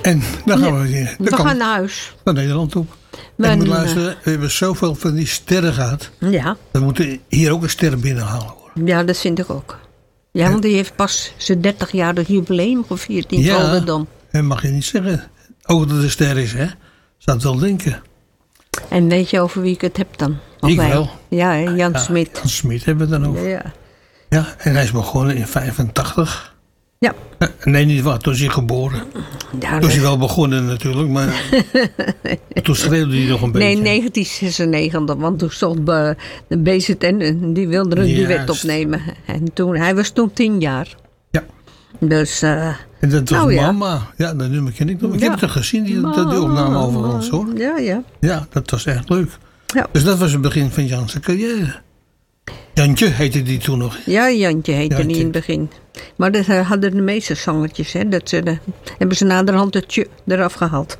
En dan gaan we weer. We gaan naar huis. Naar Nederland toe. En moet luisteren, we hebben zoveel van die sterren gehad. Ja. We moeten hier ook een ster binnenhalen hoor. Ja, dat vind ik ook. Ja, want die heeft pas zijn 30-jarig jubileum gevierd in Volendam. En mag je niet zeggen. Ook dat het een ster is, hè? Zou het wel denken. En weet je over wie ik het heb dan? Of Ik wij? wel. Ja, Jan Smit. Jan Smit hebben we het dan over. Ja. Ja, en hij is begonnen in 85. Ja. Nee, niet waar. Toen is hij geboren. Ja, Toen is hij wel begonnen natuurlijk, maar toen schreeuwde hij nog een beetje. Nee, 1996, want toen stond de BZN, die wilde een duet opnemen. En hij was toen 10 jaar. Ja. Dus, en dat was Mama. Ja, dat nummer ken ik nog. Ik heb het er gezien, die opname over ons hoor. Ja, ja. Ja, dat was echt leuk. Ja. Dus dat was het begin van Jan's carrière. Jantje heette die toen nog. Ja, Jantje heette die in het begin. Maar dat hadden de meeste zangertjes. Hè, hebben ze naderhand het tje eraf gehaald.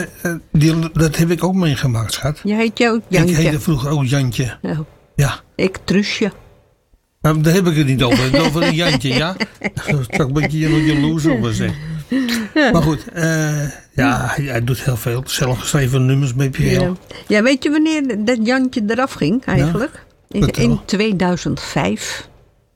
Dat heb ik ook meegemaakt, schat. Jij heet jou ook Jantje? Ik heette vroeger ook Jantje. Oh. Ja. Ik Trusje. Nou, daar heb ik het niet over. Het is over een Jantje, ja. Dat zou een beetje jaloers op me zeggen. Maar goed, hij doet heel veel. Zelf geschreven nummers met PL. Ja, weet je wanneer dat Jantje eraf ging eigenlijk? In 2005.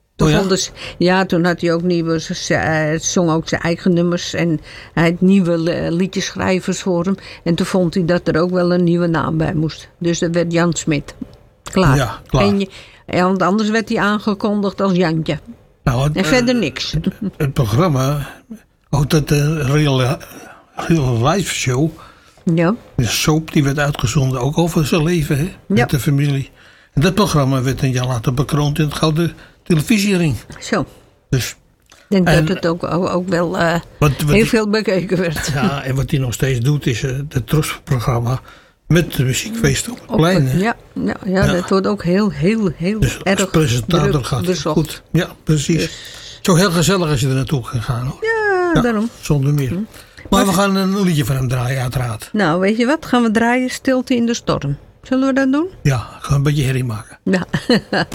Toen had hij ook nieuwe, zong ook zijn eigen nummers en hij had nieuwe liedjeschrijvers voor hem. En toen vond hij dat er ook wel een nieuwe naam bij moest. Dus dat werd Jan Smit. Klaar. Ja, klaar. Want anders werd hij aangekondigd als Jantje. Nou, en verder niks. Het programma, ook dat Real Life Show, de soap, die werd uitgezonden ook over zijn leven, hè, met de familie. En dat programma werd een jaar later bekroond in het Gouden Televisiering. Zo. Dus, ik denk dat het ook wel heel veel bekeken werd. Ja, en wat hij nog steeds doet is het trosprogramma met de muziekfeesten op het plein. Ja, dat wordt ook heel dus erg als presentator gaat het goed. Ja, precies. Dus. Zo heel gezellig als je er naartoe kan gaan. Hoor. Ja, daarom. Zonder meer. Maar we gaan een liedje van hem draaien, uiteraard. Nou, weet je wat? Gaan we draaien Stilte in de Storm. Zullen we dat doen? Ja, gaan een beetje herrie maken. Ja.